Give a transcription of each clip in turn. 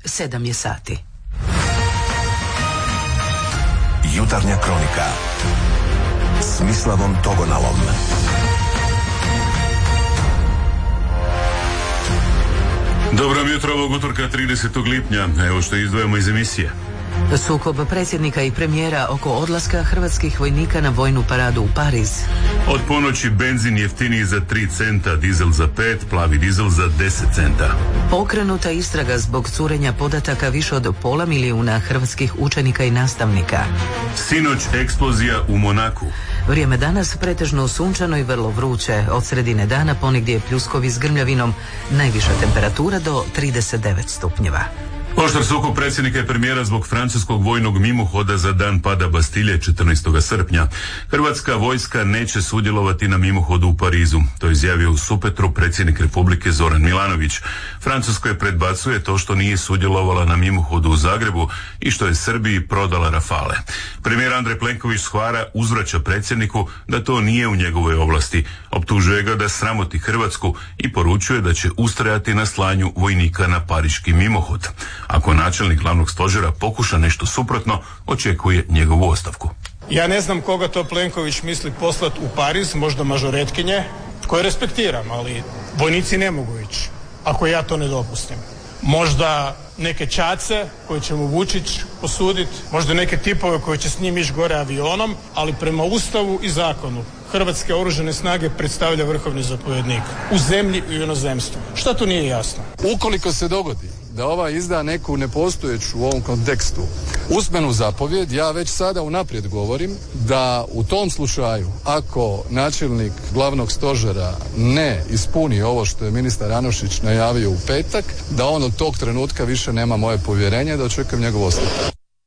7 je sati. Jutarnja kronika s Mislavom Togonalom. Dobro vam jutro ovog utorka 30. lipnja. Evo što izdvojamo iz emisije. Sukob predsjednika i premijera oko odlaska hrvatskih vojnika na vojnu paradu u Pariz. Od ponoći benzin jeftiniji za 3 centa, dizel za 5, plavi dizel za 10 centa. Pokrenuta istraga zbog curenja podataka više od 500.000 hrvatskih učenika i nastavnika. Sinoć eksplozija u Monaku. Vrijeme danas pretežno sunčano i vrlo vruće. Od sredine dana ponegdje pljuskovi s grmljavinom. Najviša temperatura do 39 stupnjeva. Oštar sukob predsjednika i premijera zbog francuskog vojnog mimohoda za dan pada Bastilje 14. srpnja. Hrvatska vojska neće sudjelovati na mimohodu u Parizu. To je izjavio u Supetru predsjednik Republike Zoran Milanović. Francuskoj predbacuje to što nije sudjelovala na mimohodu u Zagrebu i što je Srbiji prodala Rafale. Premijer Andrej Plenković shvara uzvraća predsjedniku da to nije u njegovoj ovlasti. Optužuje ga da sramoti Hrvatsku i poručuje da će ustrajati na slanju vojnika na pariški mimohod. Ako načelnik glavnog stožera pokuša nešto suprotno, očekuje njegovu ostavku. Ja ne znam koga to Plenković misli poslati u Pariz, možda mažoretkinje, koje respektiram, ali vojnici ne mogu ići, ako ja to ne dopustim. Možda neke čace koje će mu Vučić posuditi, možda neke tipove koji će s njim ići gore avionom, ali prema Ustavu i zakonu Hrvatske oružane snage predstavlja vrhovni zapovjednik u zemlji i u inozemstvu. Šta tu nije jasno? Ukoliko se dogodi da ova izda neku nepostojeću u ovom kontekstu usmenu zapovjed, ja već sada unaprijed govorim da u tom slučaju, ako načelnik glavnog stožera ne ispuni ovo što je ministar Anušić najavio u petak, da on od tog trenutka više nema moje povjerenje, da očekujem njegovu ostavku.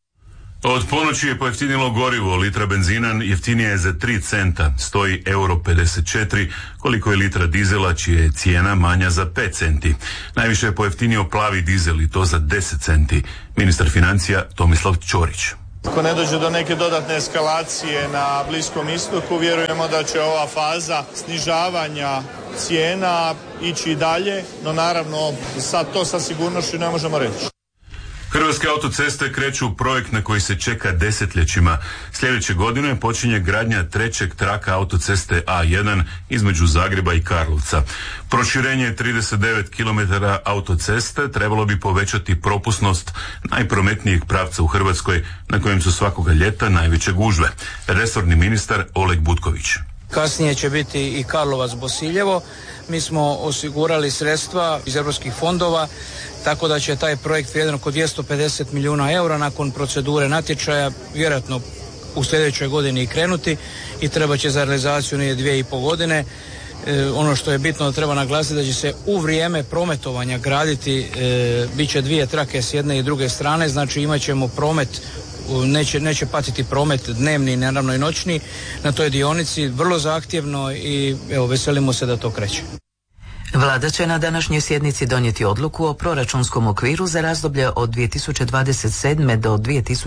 Od ponoći je pojeftinilo gorivo, litra benzina jeftinija je za 3 centa, stoji €54, koliko je litra dizela čija je cijena manja za 5 centi. Najviše je pojeftinio plavi dizel i to za 10 centi. Ministar financija Tomislav Ćorić. Ako ne dođe do neke dodatne eskalacije na Bliskom istoku, vjerujemo da će ova faza snižavanja cijena ići dalje, no naravno sad to sa sigurnošću ne možemo reći. Hrvatske autoceste kreću u projekt na koji se čeka desetljećima. Sljedeće godine počinje gradnja 3. traka autoceste A1 između Zagreba i Karlovca. Proširenje 39 km autoceste trebalo bi povećati propusnost najprometnijeg pravca u Hrvatskoj na kojem su svakoga ljeta najveće gužve. Resorni ministar Oleg Butković. Kasnije će biti i Karlovac-Bosiljevo. Mi smo osigurali sredstva iz europskih fondova, tako da će taj projekt vrijedan oko 250 milijuna eura nakon procedure natječaja vjerojatno u sljedećoj godini i krenuti i treba će za realizaciju 2,5 godine. Ono što je bitno da treba naglasiti da će se u vrijeme prometovanja graditi, bit će 2 trake s jedne i druge strane, znači imat ćemo promet, neće patiti promet dnevni, naravno i noćni na toj dionici, vrlo zahtjevno i evo veselimo se da to kreće. Vlada će na današnjoj sjednici donijeti odluku o proračunskom okviru za razdoblje od 2027. do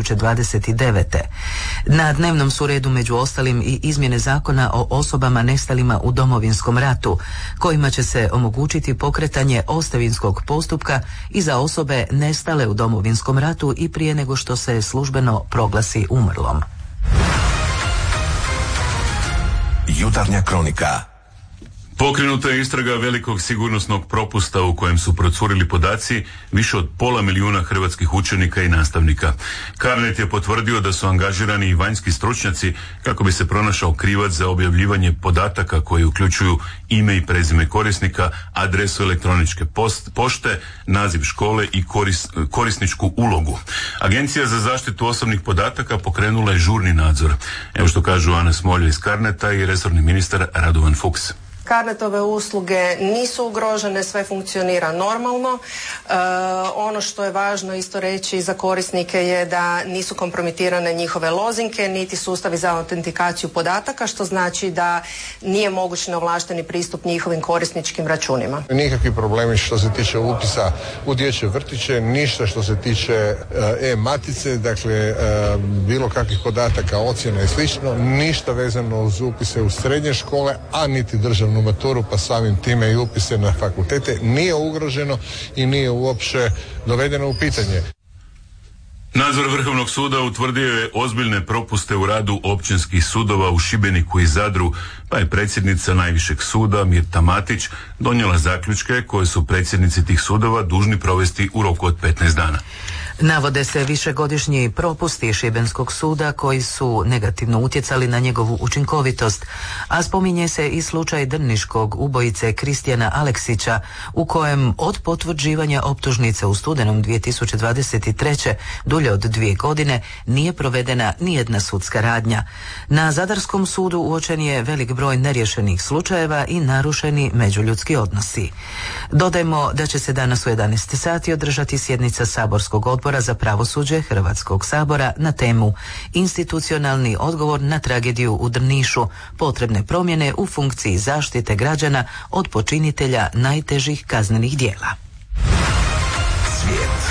2029. Na dnevnom su redu među ostalim i izmjene zakona o osobama nestalima u Domovinskom ratu, kojima će se omogućiti pokretanje ostavinskog postupka i za osobe nestale u Domovinskom ratu i prije nego što se službeno proglasi umrlom. Jutarnja kronika. Pokrenuta je istraga velikog sigurnosnog propusta u kojem su procurili podaci više od 500.000 hrvatskih učenika i nastavnika. Carnet je potvrdio da su angažirani i vanjski stručnjaci kako bi se pronašao krivac za objavljivanje podataka koji uključuju ime i prezime korisnika, adresu elektroničke pošte, naziv škole i korisničku ulogu. Agencija za zaštitu osobnih podataka pokrenula je žurni nadzor. Evo što kažu Ana Smolja iz Carneta i resorni ministar Radovan Fuchs. Carnetove usluge nisu ugrožene, sve funkcionira normalno. Ono što je važno isto reći za korisnike je da nisu kompromitirane njihove lozinke, niti sustavi za autentikaciju podataka, što znači da nije moguć neovlašteni pristup njihovim korisničkim računima. Nikakvi problemi što se tiče upisa u dječje vrtiće, ništa što se tiče e-matice, dakle bilo kakvih podataka, ocjena i slično, ništa vezano uz upise u srednje škole, a niti državnu državnu maturu, pa samim time i upise na fakultete, nije ugroženo i nije uopće dovedeno u pitanje. Nadzor Vrhovnog suda utvrdio je ozbiljne propuste u radu općinskih sudova u Šibeniku i Zadru, pa je predsjednica najvišeg suda Mirta Matić donijela zaključke koje su predsjednici tih sudova dužni provesti u roku od 15 dana. Navode se višegodišnji propusti Šibenskog suda koji su negativno utjecali na njegovu učinkovitost, a spominje se i slučaj drniškog ubojice Kristijana Aleksića u kojem od potvrđivanja optužnice u studenom 2023. dulje od 2 godine nije provedena nijedna sudska radnja. Na Zadarskom sudu uočen je velik broj neriješenih slučajeva i narušeni međuljudski odnosi. Dodajmo da će se danas u 11 sati održati sjednica saborskog odbora za pravosuđe Hrvatskog sabora na temu institucionalni odgovor na tragediju u Drnišu, potrebne promjene u funkciji zaštite građana od počinitelja najtežih kaznenih djela. Svijet.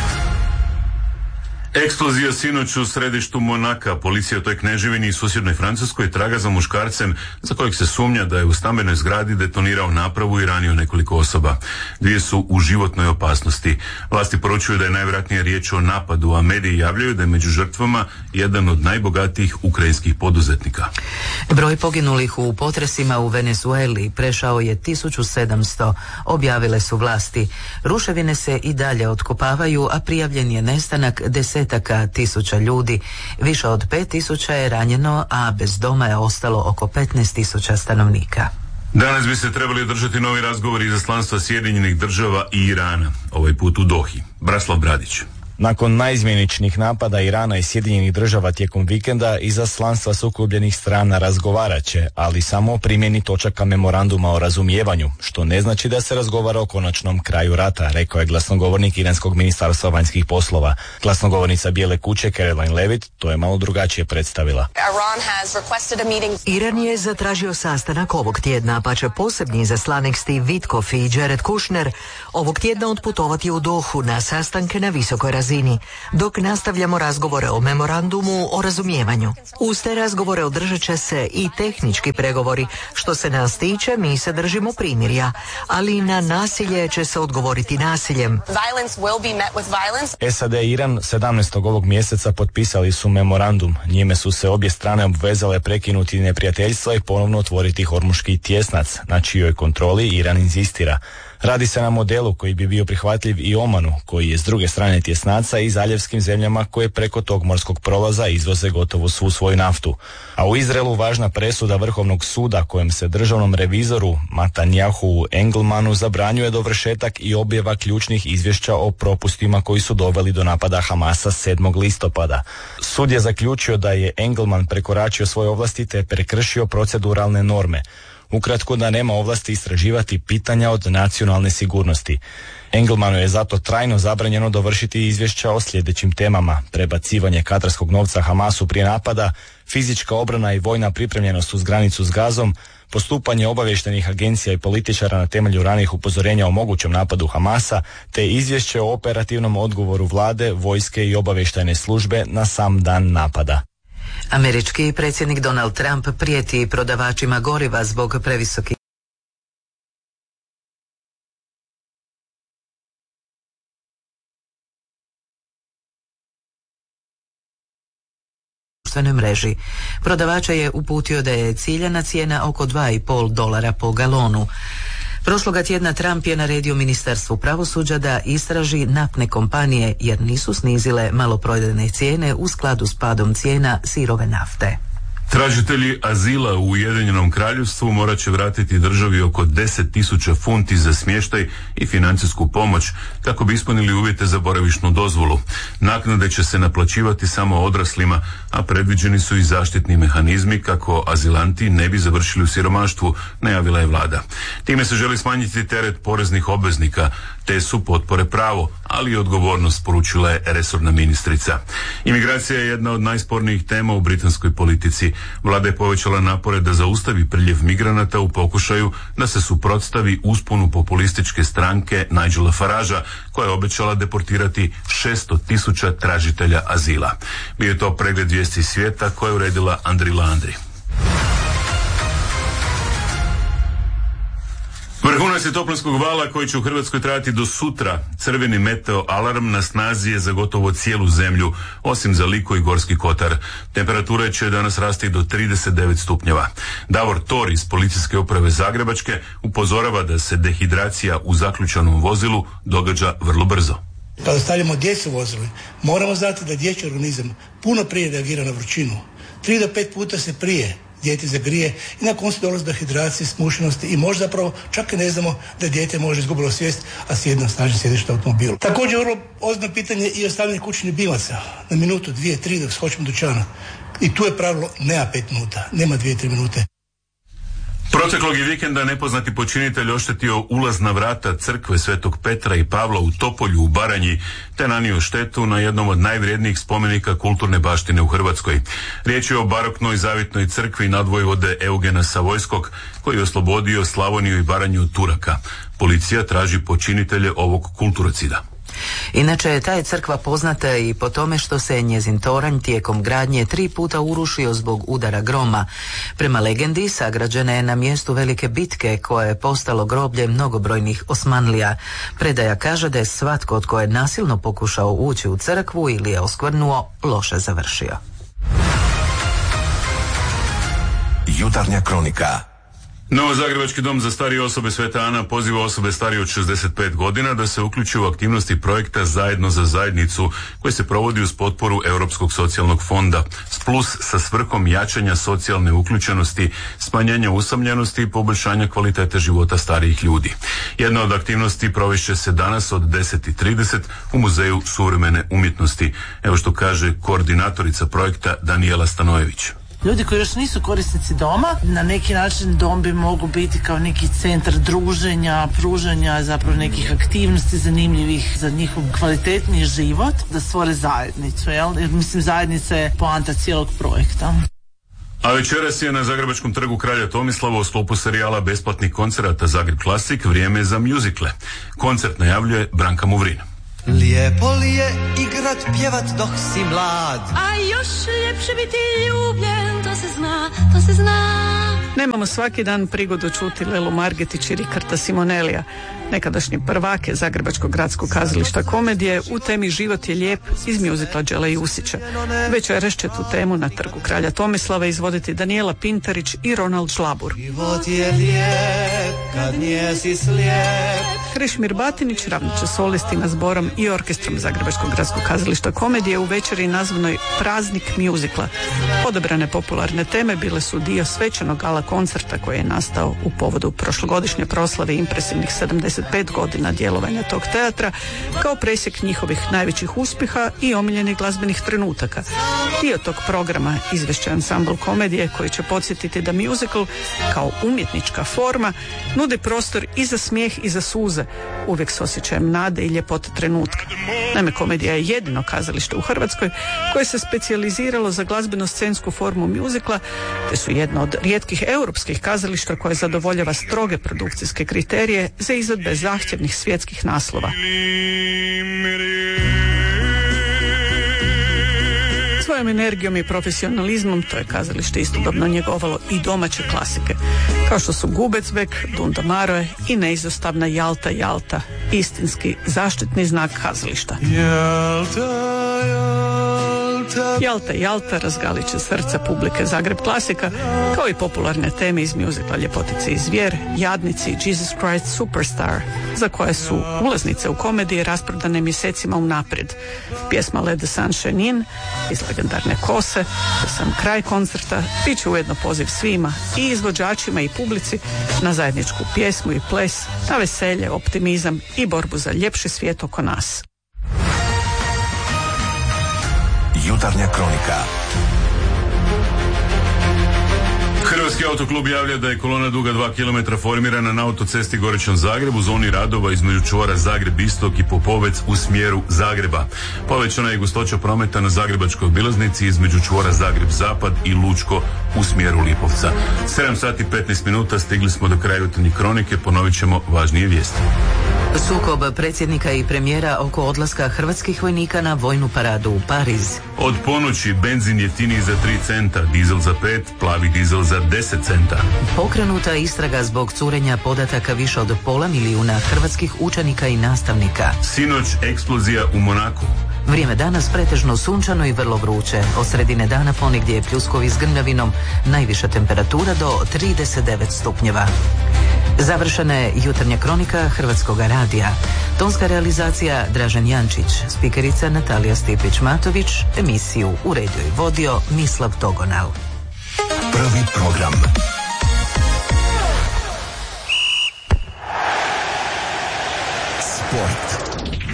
Eksplozija sinoć u središtu Monaka. Policija u toj kneževini i susjednoj Francuskoj traga za muškarcem za kojeg se sumnja da je u stambenoj zgradi detonirao napravu i ranio nekoliko osoba. 2 su u životnoj opasnosti. Vlasti poručuju da je najvjerojatnije riječ o napadu, a mediji javljaju da je među žrtvama jedan od najbogatijih ukrajinskih poduzetnika. Broj poginulih u potresima u Venezueli prešao je 1700, objavile su vlasti. Ruševine se i dalje otkopavaju, a prijavljen je nestanak desetaka tisuća ljudi. Više od 5.000 je ranjeno, a bez doma je ostalo oko 15.000 stanovnika. Danas bi se trebali održati novi razgovori izaslanstva Sjedinjenih Država i Irana, ovaj put u Dohi. Braslav Bradić. Nakon naizmjeničnih napada Irana i Sjedinjenih Država tijekom vikenda, izaslanstva sukobljenih strana razgovarat će, ali samo o primjeni točaka memoranduma o razumijevanju, što ne znači da se razgovara o konačnom kraju rata, rekao je glasnogovornik Iranskog ministarstva vanjskih poslova. Glasnogovornica Bijele kuće Caroline Levitt to je malo drugačije predstavila. Iran je zatražio sastanak ovog tjedna, pa će posebni izaslanik Steve Witkoff i Jared Kushner ovog tjedna otputovati u Dohu na sastanke na visokoj razini, dok nastavljamo razgovore o memorandumu o razumijevanju. Uz te razgovore održat će se i tehnički pregovori. Što se nas tiče, mi se držimo primirja, ali na nasilje će se odgovoriti nasiljem. SAD i Iran 17. ovog mjeseca potpisali su memorandum. Njime su se obje strane obvezale prekinuti neprijateljstva i ponovno otvoriti Hormuški tjesnac, na čijoj kontroli Iran inzistira. Radi se na modelu koji bi bio prihvatljiv i Omanu, koji je s druge strane tjesnaca, i zaljevskim zemljama koje preko tog morskog prolaza izvoze gotovo svu svoju naftu. A u Izraelu važna presuda Vrhovnog suda kojem se državnom revizoru Matanjahu Engelmanu zabranjuje dovršetak i objava ključnih izvješća o propustima koji su doveli do napada Hamasa 7. listopada. Sud je zaključio da je Engelman prekoračio svoje ovlasti te prekršio proceduralne norme. Ukratko, da nema ovlasti istraživati pitanja od nacionalne sigurnosti. Engelmanu je zato trajno zabranjeno dovršiti izvješća o sljedećim temama: prebacivanje katarskog novca Hamasu prije napada, fizička obrana i vojna pripremljenost uz granicu s Gazom, postupanje obavještajnih agencija i političara na temelju ranijih upozorenja o mogućem napadu Hamasa, te izvješće o operativnom odgovoru vlade, vojske i obavještajne službe na sam dan napada. Američki predsjednik Donald Trump prijeti prodavačima goriva zbog previsokih mreži. Prodavača je uputio da je ciljana cijena oko $2,5 po galonu. Prošloga tjedna Trump je naredio Ministarstvu pravosuđa da istraži naftne kompanije jer nisu snizile maloprodajne cijene u skladu s padom cijena sirove nafte. Tražitelji azila u Ujedinjenom Kraljevstvu morat će vratiti državi oko 10.000 funti za smještaj i financijsku pomoć kako bi ispunili uvjete za boravišnu dozvolu. Naknade će se naplaćivati samo odraslima, a predviđeni su i zaštitni mehanizmi kako azilanti ne bi završili u siromaštvu, najavila je vlada. Time se želi smanjiti teret poreznih obveznika, te su potpore pravo, ali i odgovornost, poručila je resorna ministrica. Imigracija je jedna od najspornijih tema u britanskoj politici. Vlada je povećala napore da zaustavi priljev migranata u pokušaju da se suprotstavi usponu populističke stranke Nigela Faragea, koja je obećala deportirati 600.000 tražitelja azila. Bio je to pregled vijesti svijeta koje je uredila Andrila Andri. Aktivnosti toplinskog vala koji će u Hrvatskoj trajati do sutra. Crveni meteo alarm na snazi je za gotovo cijelu zemlju, osim za Liku i Gorski kotar. Temperatura će danas rasti do 39 stupnjeva. Davor Tor iz Policijske uprave Zagrebačke upozorava da se dehidracija u zaključanom vozilu događa vrlo brzo. Kada stavljamo djecu u vozilu, moramo znati da dječji organizam puno prije reagira na vrućinu. 3 do 5 puta se prije dijete zagrije i nakon se dolazi do hidracije, smušenosti i možda zapravo čak i ne znamo da dijete može izgubilo svijest, a sjedi na snažnom sjedištu automobilu. Također vrlo ozbiljno pitanje i ostavljanje kućnih bilaca na minutu, 2, 3 dok skočimo dućana. I tu je pravilo nema 5 minuta, nema 2-3 minute. Proteklog je vikenda nepoznati počinitelj oštetio ulazna vrata crkve Svetog Petra i Pavla u Topolju u Baranji, te nanio štetu na jednom od najvrijednijih spomenika kulturne baštine u Hrvatskoj. Riječ je o baroknoj zavitnoj crkvi nadvojvode Eugena Savojskog, koji je oslobodio Slavoniju i Baranju od Turaka. Policija traži počinitelje ovog kulturocida. Inače, ta je crkva poznata i po tome što se njezin toranj tijekom gradnje 3 puta urušio zbog udara groma. Prema legendi, sagrađena je na mjestu velike bitke koje je postalo groblje mnogobrojnih Osmanlija. Predaja kaže da je svatko tko je nasilno pokušao ući u crkvu ili je oskvrnuo, loše završio. Jutarnja kronika. Novozagrebački dom za starije osobe Sveta Ana poziva osobe starije od 65 godina da se uključe u aktivnosti projekta Zajedno za zajednicu koji se provodi uz potporu Europskog socijalnog fonda SPLUS sa svrhom jačanja socijalne uključenosti, smanjenja usamljenosti i poboljšanja kvalitete života starijih ljudi. Jedna od aktivnosti provešće se danas od 10:30 u Muzeju suvremene umjetnosti. Evo što kaže koordinatorica projekta Danijela Stanojević. Ljudi koji još nisu korisnici doma, na neki način dom bi mogao biti kao neki centar druženja, pružanja zapravo nekih aktivnosti zanimljivih za njihov kvalitetniji život, da stvore zajednicu, jel? Jer mislim zajednica je poanta cijelog projekta. A večeras je na Zagrebačkom trgu Kralja Tomislava u sklopu serijala besplatnih koncerata Zagreb Klasik vrijeme za mjuzikle. Koncert najavljuje Branka Muvrin. Lijepo li je igrat, pjevat dok si mlad, a još ljepše biti ljubljen, to se zna, to se zna. Nemamo svaki dan prigodu čuti Lelu Margetić i Rikarda Simonelija, nekadašnji prvake Zagrebačkog gradskog kazališta komedije u temi Život je lijep iz mjuzikla Đele Jusića. Večeras će tu temu na trgu Kralja Tomislava izvoditi Danijela Pintarić i Ronald Žlabur. Život je lijep kad njesi slijep. Krešimir Batinić ravnat će solistima, zborom i orkestrom Zagrebačkog gradskog kazališta komedije u večeri nazvanoj Praznik mjuzikla. Odabrane popularne teme bile su dio svečanog gala koncerta koji je nastao u povodu prošlogodišnje proslave impresivnih 75 godina djelovanja tog teatra, kao presjek njihovih najvećih uspjeha i omiljenih glazbenih trenutaka. Dio tog programa izvešće ansambl komedije koji će podsjetiti da muzikal kao umjetnička forma nudi prostor i za smijeh i za suze, uvijek s osjećajem nade i ljepote trenutka. Naime, komedija je jedino kazalište u Hrvatskoj koje se specijaliziralo za glazbeno-scensku formu muzikla, te su jedno od rijetkih europskih kazališta koje zadovoljava stroge produkcijske kriterije za izvedbe zahtjevnih svjetskih naslova. Svojom energijom i profesionalizmom to je kazalište istodobno njegovalo i domaće klasike, kao što su Gubecbek, Dunda Maroe i neizostavna Jalta, Jalta, istinski zaštitni znak kazališta. Jalta, Jalta razgalit će srca publike Zagreb Klasika, kao i popularne teme iz mjuzikla Ljepotice i zvijer, Jadnici i Jesus Christ Superstar, za koje su ulaznice u komediji rasprodane mjesecima unaprijed. Pjesma Let the Sun Shine In iz legendarne Kose, za sam kraj koncerta, bit će ujedno poziv svima, i izvođačima i publici, na zajedničku pjesmu i ples, na veselje, optimizam i borbu za ljepši svijet oko nas. Jutarnja kronika. Hrvatski autoklub javlja da je kolona duga 2 km formirana na autocesti Gorečan-Zagreb u zoni radova između čvora Zagreb-Istok i Popovec u smjeru Zagreba. Povećana je gustoća prometa na Zagrebačkoj obilaznici između čvora Zagreb-Zapad i Lučko u smjeru Lipovca. 7:15 stigli smo do kraja jutarnje kronike, ponovit ćemo važnije vijesti. Sukob predsjednika i premijera oko odlaska hrvatskih vojnika na vojnu paradu u Pariz. Od ponoći benzin jeftiniji za 3 centa, dizel za 5, plavi dizel za 10 centa. Pokrenuta istraga zbog curenja podataka više od 500 milijuna hrvatskih učenika i nastavnika. Sinoć eksplozija u Monaku. Vrijeme danas pretežno sunčano i vrlo vruće. Od sredine dana ponegdje pljuskovi s grmljavinom, najviša temperatura do 39 stupnjeva. Završena je jutarnja kronika Hrvatskog radija. Tonska realizacija Dražen Jančić, spikerica Natalija Stipić-Matović, emisiju uredio i vodio Mislav Togonal. Prvi program. Sport.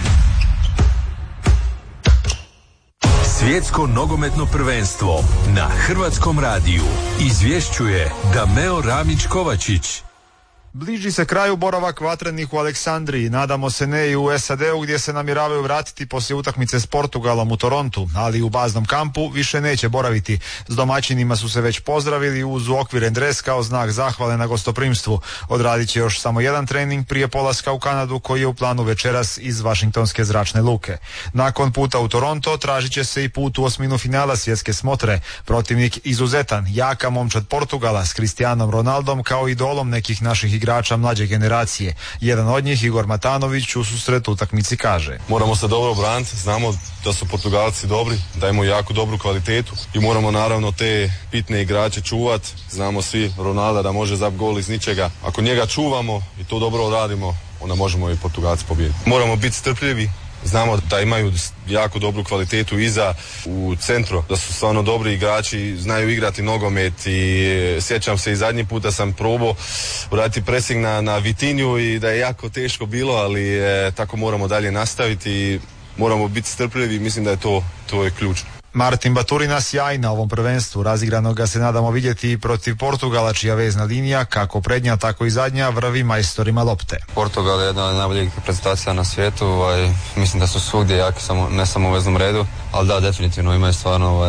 Svjetsko nogometno prvenstvo na Hrvatskom radiju izvješćuje Dameo Ramić-Kovačić. Bliži se kraju boravak vatrenih u Aleksandriji, nadamo se ne i u SAD-u gdje se namjeravaju vratiti poslije utakmice s Portugalom u Torontu, ali u baznom kampu više neće boraviti. S domaćinima su se već pozdravili uz uokviren dres kao znak zahvale na gostoprimstvu. Odradit će još samo jedan trening prije polaska u Kanadu koji je u planu večeras iz Vašingtonske zračne luke. Nakon puta u Toronto tražit će se i put u osminu finala svjetske smotre. Protivnik izuzetan, jaka momčad Portugala s Cristianom Ronaldom kao idolom nekih naših igrača mlađe generacije. Jedan od njih, Igor Matanović, u susretu utakmici kaže: moramo se dobro braniti, znamo da su Portugalci dobri, da imaju jako dobru kvalitetu i moramo naravno te bitne igrače čuvati. Znamo svi Ronalda da može zap gol iz ničega. Ako njega čuvamo i to dobro radimo, onda možemo i Portugalci pobijediti. Moramo biti strpljivi. Znamo da imaju jako dobru kvalitetu iza u centru, da su stvarno dobri igrači, znaju igrati nogomet i sjećam se i zadnji puta sam probao uraditi pressing na Vitinju i da je jako teško bilo, ali tako moramo dalje nastaviti i moramo biti strpljivi, mislim da je to je ključno. Martin Baturina sjaj na ovom prvenstvu, razigrano ga se nadamo vidjeti i protiv Portugala, čija vezna linija, kako prednja tako i zadnja, vrvi majstorima lopte. Portugal je jedna od najboljih reprezentacija na svijetu, mislim da su svugdje jaki, ne samo u veznom redu, ali da, definitivno imaju stvarno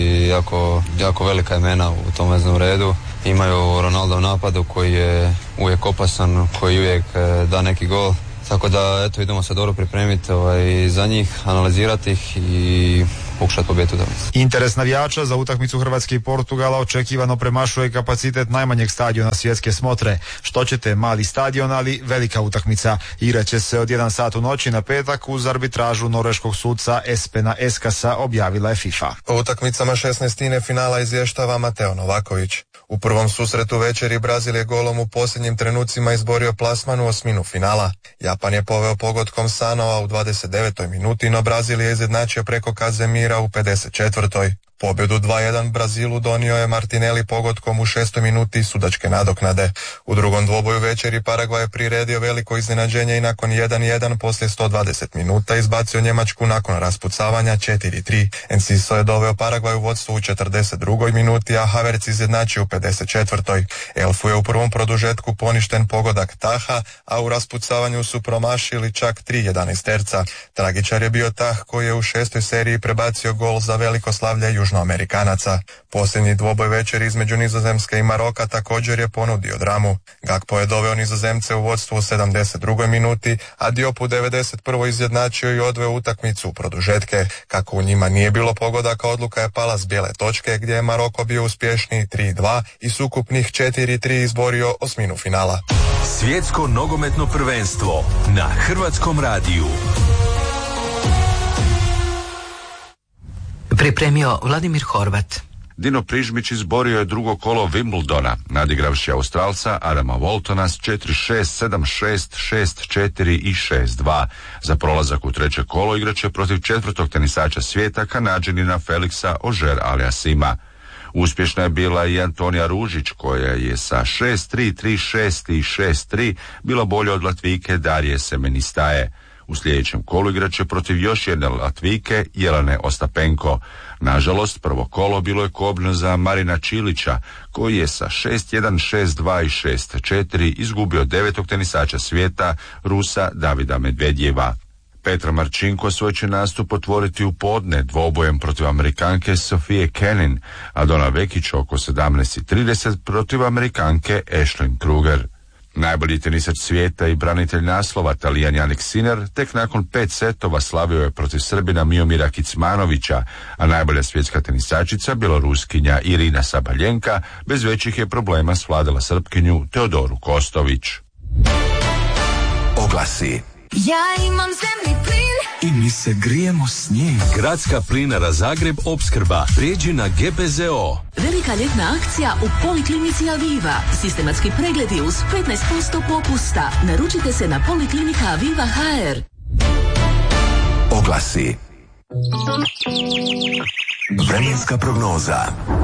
jako velika imena u tom veznom redu. Imaju Ronaldo u napadu koji je uvijek opasan, koji uvijek da neki gol. Tako da, eto, idemo se dobro pripremiti za njih, analizirati ih i pokušati pobijediti utakmicu. Interes navijača za utakmicu Hrvatske i Portugala očekivano premašuje kapacitet najmanjeg stadiona svjetske smotre. Što ćete, mali stadion, ali velika utakmica. Igraće se od 1 sat u noći na petak uz arbitražu norveškog suca Espena Eskasa, objavila je FIFA. O utakmicama 16. finala izvještava Mateo Novaković. U prvom susretu večeri Brazil je golom u posljednjim trenucima izborio plasman u osminu finala. Japan je poveo pogodkom Sanoa u 29. minuti, no Brazil je izjednačio preko Kazemira u 54. Pobjedu 2-1 Brazilu donio je Martinelli pogodkom u 6. minuti sudačke nadoknade. U drugom dvoboju večeri Paragvaj je priredio veliko iznenađenje i nakon 1-1 poslije 120 minuta izbacio Njemačku nakon raspucavanja 4-3. Enciso je doveo Paragvaj u vodstvu u 42. minuti, a Havertz izjednačio u 54. Elfu je u prvom produžetku poništen pogodak Taha, a u raspucavanju su promašili čak 3 11-terca. Tragičar je bio Tah koji je u 6. seriji prebacio gol za veliko slavlje Južnoamerikanaca. Posljednji dvoboj večeri između Nizozemske i Maroka također je ponudio dramu. Gakpo je doveo Nizozemce u vodstvu u 72. minuti, a Diop u 91. izjednačio i odveo utakmicu u produžetke. Kako u njima nije bilo pogodaka, odluka je pala s bijele točke, gdje je Maroko bio uspješniji 3-2 i s ukupnih 4-3 izborio osminu finala. Svjetsko nogometno prvenstvo na Hrvatskom radiju. Pripremio Vladimir Horvat. Dino Prižmić izborio je drugo kolo Wimbledona, nadigravši Australca Adama Waltona s 4-6, 7-6, 6-4 i 6-2. Za prolazak u treće kolo igraće protiv četvrtog tenisača svijeta, Kanađanina Felixa Auger-Aliassima. Uspješna je bila i Antonija Ružić, koja je sa 6-3, 3-6 i 6-3 bila bolja od Latvijke Darije Semenistaje. U sljedećem kolu igraće protiv još jedne Latvijke, Jelene Ostapenko. Nažalost, prvo kolo bilo je kobno za Marina Čilića, koji je sa 6-1, 6-2 i 6-4 izgubio devetog tenisača svijeta, Rusa Davida Medvedjeva. Petra Marčinko svoj će nastup otvoriti u podne dvobojem protiv Amerikanke Sofije Kenin, a Dona Vekić oko 17:30 protiv Amerikanke Ashlyn Kruger. Najbolji tenisač svijeta i branitelj naslova Talijan Jannik Sinner tek nakon 5 setova slavio je protiv Srbina Miomira Kicmanovića, a najbolja svjetska tenisačica, Bjeloruskinja Irina Sabaljenka, bez većih je problema svladala Srpkinju Teodoru Kostović. Oglasi. Ja imam zemni plin I mi se grijemo s njim. Gradska plinara Zagreb opskrba. Prijeđi na GPZO. Velika ljetna akcija u Poliklinici Aviva. Sistematski pregledi uz 15% popusta. Naručite se na Poliklinika Aviva HR. Oglasi. Vremenska prognoza.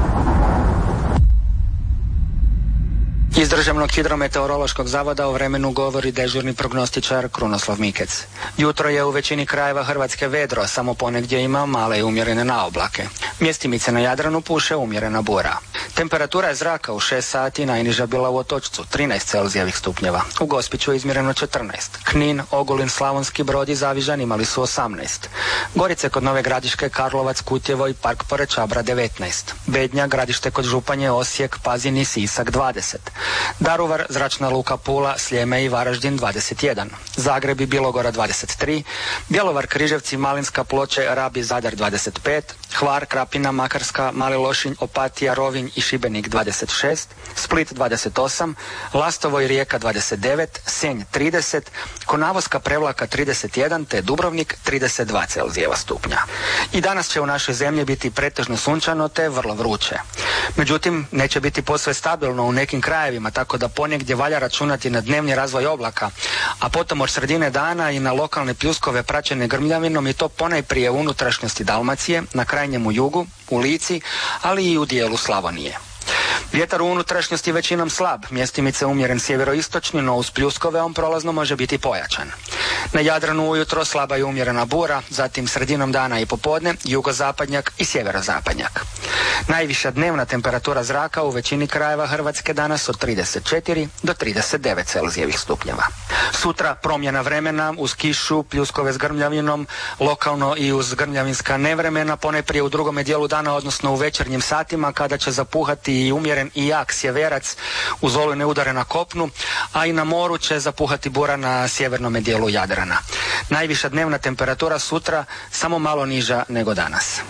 Iz Državnog hidrometeorološkog zavoda o vremenu govori dežurni prognostičar Krunoslav Mikec. Jutro je u većini krajeva Hrvatske vedro, samo ponegdje ima male i umjerene naoblake. Mjestimice na Jadranu puše umjerena bura. Temperatura zraka u 6 sati najniža bila u Otočcu, 13 Celzijevih stupnjeva. U Gospiću je izmjereno 14. Knin, Ogulin, Slavonski Brod i Zavižan imali su 18. Gorice kod Nove Gradiške, Karlovac, Kutjevo i Park pored Čabra 19. Bednja, Gradište kod Županje, Osijek, Pazin i Sisak 20. Daruvar, Zračna luka Pula, Sljeme i Varaždin 21. Zagreb i Bilogora 23. Bjelovar, Križevci, Malinska, Ploče, Rab i Zadar 25. Hvar, Krapina, Makarska, Mali Lošinj, Opatija, Rovinj i Šibenik 26. Split 28. Lastovo i Rijeka 29. Senj 30. Konavoska, Prevlaka 31. te Dubrovnik 32 Celzijeva stupnja. I danas će u našoj zemlji biti pretežno sunčano te vrlo vruće. Međutim, neće biti posve stabilno u nekim krajevima, tako da ponegdje valja računati na dnevni razvoj oblaka, a potom od sredine dana i na lokalne pljuskove praćene grmljavinom i to ponajprije u unutrašnjosti Dalmacije, na krajnjemu jugu, u Lici, ali i u dijelu Slavonije. Vjetar u unutrašnjosti većinom slab, mjestimice umjeren sjeveroistočni, no uz pljuskove on prolazno može biti pojačan. Na Jadranu ujutro slaba i umjerena bura, zatim sredinom dana i popodne jugozapadnjak i sjeverozapadnjak. Najviša dnevna temperatura zraka u većini krajeva Hrvatske danas od 34 do 39 Celzijevih stupnjeva. Sutra promjena vremena uz kišu, pljuskove s grmljavinom, lokalno i uz grmljavinska nevremena, ponajprije u drugome dijelu dana, odnosno u večernjim satima kada će zapuhati i umjeren i jak sjeverac uz olujne udare na kopnu, a i na moru će zapuhati bura na sjevernome dijelu Jadrana. Najviša dnevna temperatura sutra samo malo niža nego danas.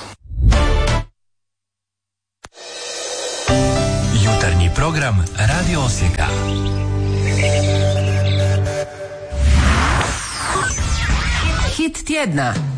Jutarnji program Radio Osijeka. Hit tjedna.